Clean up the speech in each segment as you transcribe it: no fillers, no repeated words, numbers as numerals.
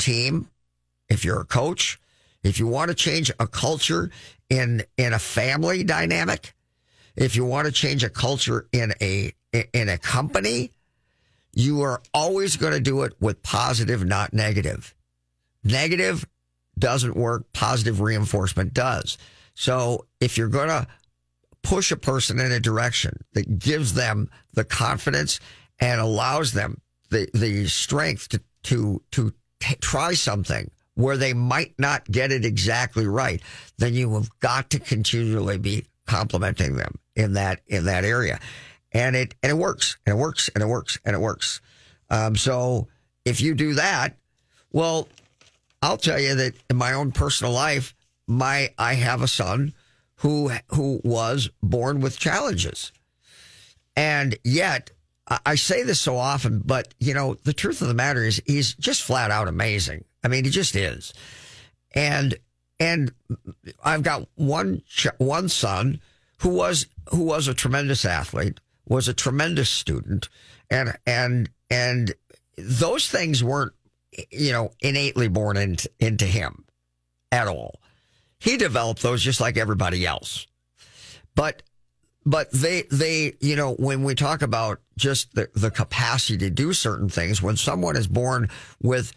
team, if you're a coach, if you want to change a culture in a family dynamic, if you want to change a culture in a company, you are always going to do it with positive, not negative. Negative doesn't work. Positive reinforcement does. So if you're going to push a person in a direction that gives them the confidence and allows them the strength to try something where they might not get it exactly right, then you have got to continually be complimenting them in that area. And it works, and it works, and it works, and it works. So if you do that, well, I'll tell you that in my own personal life, I have a son who was born with challenges. And yet, I say this so often, but, the truth of the matter is he's just flat out amazing. I mean, he just is. And I've got one son who was a tremendous athlete, was a tremendous student, and those things weren't, innately born into him at all. He developed those just like everybody else. But they when we talk about just the capacity to do certain things, when someone is born with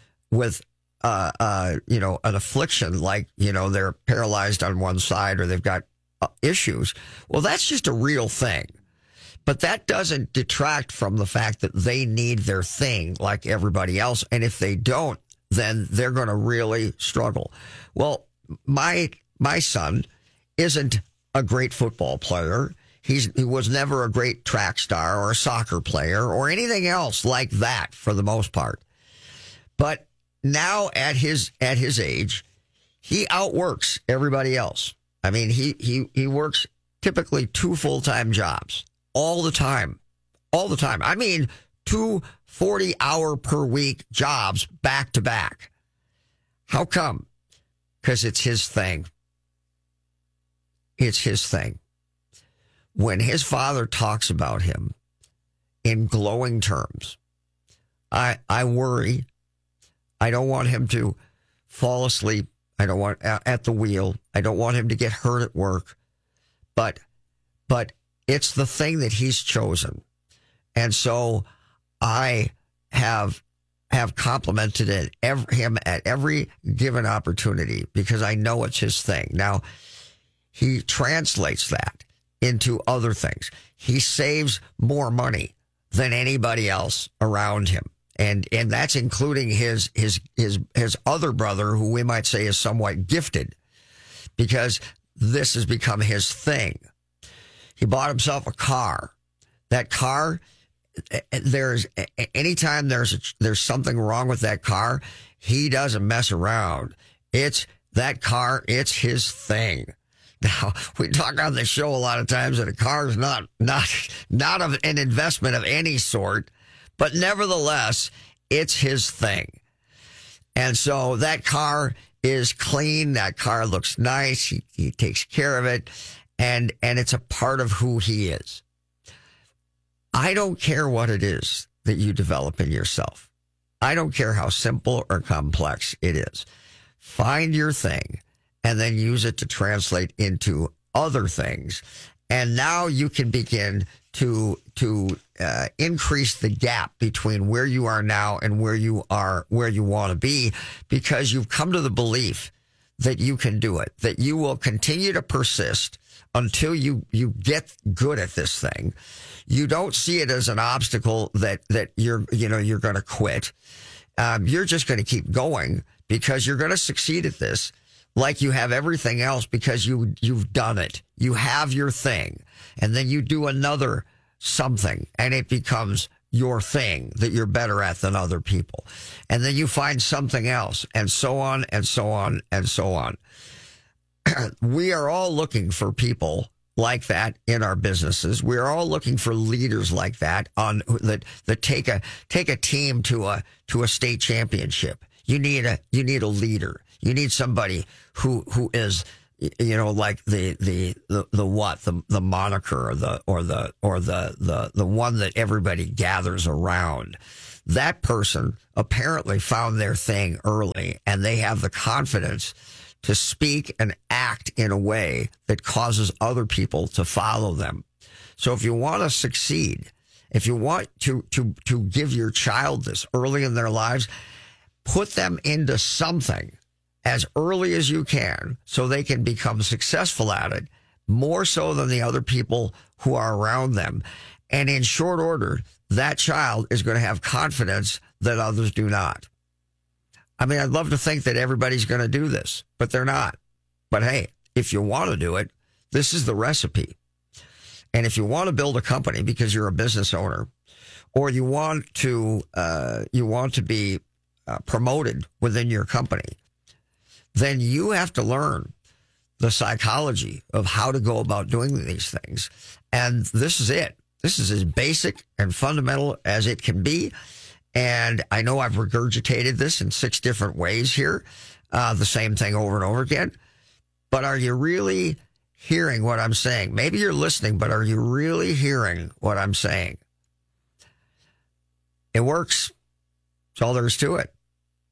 an affliction, like, they're paralyzed on one side or they've got issues, well, that's just a real thing. But that doesn't detract from the fact that they need their thing like everybody else. And if they don't, then they're going to really struggle. Well, my son isn't a great football player. He was never a great track star or a soccer player or anything else like that for the most part. But now at his age, he outworks everybody else. I mean, he works typically 2 full-time jobs all the time. I mean, 2 40-hour per week jobs back to back. How come? Because it's his thing. It's his thing. When his father talks about him in glowing terms, I worry. I don't want him to fall asleep. I don't want at the wheel. I don't want him to get hurt at work. But it's the thing that he's chosen. And so I have complimented him at every given opportunity because I know it's his thing. Now, he translates that into other things. He saves more money than anybody else around him. And that's including his other brother, who we might say is somewhat gifted, because this has become his thing. He bought himself a car. That car, anytime there's something wrong with that car, he doesn't mess around. That car, it's his thing. Now, we talk on the show a lot of times that a car is not of an investment of any sort, but nevertheless, it's his thing. And so that car is clean. That car looks nice. He takes care of it. And it's a part of who he is. I don't care what it is that you develop in yourself. I don't care how simple or complex it is. Find your thing and then use it to translate into other things. And now you can begin to increase the gap between where you are now and where you want to be, because you've come to the belief that you can do it, that you will continue to persist until you get good at this thing. You don't see it as an obstacle that you're going to quit. You're just going to keep going because you're going to succeed at this, like you have everything else, because you've done it. You have your thing, and then you do another something, and it becomes your thing that you're better at than other people. And then you find something else, and so on, and so on, and so on. We are all looking for people like that in our businesses. We are all looking for leaders like that that take a team to a state championship. You need a leader. You need somebody who is, like the moniker or the one that everybody gathers around. that person apparently found their thing early, and they have the confidence to speak and act in a way that causes other people to follow them. So if you want to succeed, if you want to give your child this early in their lives, put them into something as early as you can so they can become successful at it, more so than the other people who are around them. And in short order, that child is going to have confidence that others do not. I mean, I'd love to think that everybody's going to do this, but they're not. But hey, if you want to do it, this is the recipe. And if you want to build a company because you're a business owner, or you want to be promoted within your company, then you have to learn the psychology of how to go about doing these things. And this is it. This is as basic and fundamental as it can be. And I know I've regurgitated this in 6 different ways here, the same thing over and over again. But are you really hearing what I'm saying? Maybe you're listening, but are you really hearing what I'm saying? It works. That's all there is to it.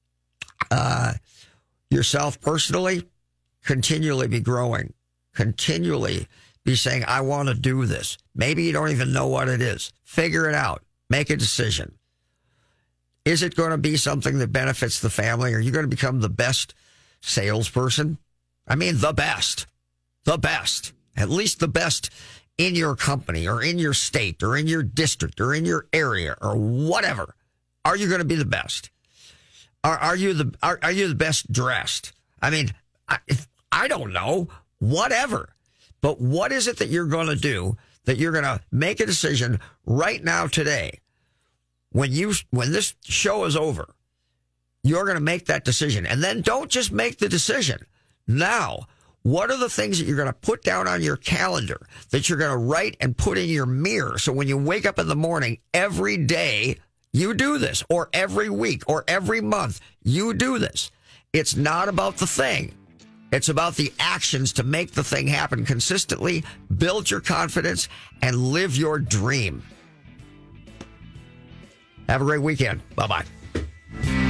Yourself personally, continually be growing, continually be saying, I want to do this. Maybe you don't even know what it is. Figure it out. Make a decision. Is it going to be something that benefits the family? Are you going to become the best salesperson? I mean, the best, at least the best in your company or in your state or in your district or in your area or whatever. Are you going to be the best? Are you the best dressed? I mean, I don't know, whatever. But what is it that you're going to do, that you're going to make a decision right now today? When this show is over, you're going to make that decision. And then don't just make the decision. Now, what are the things that you're going to put down on your calendar, that you're going to write and put in your mirror? So when you wake up in the morning, every day you do this, or every week or every month you do this. It's not about the thing. It's about the actions to make the thing happen consistently, build your confidence, and live your dream. Have a great weekend. Bye-bye.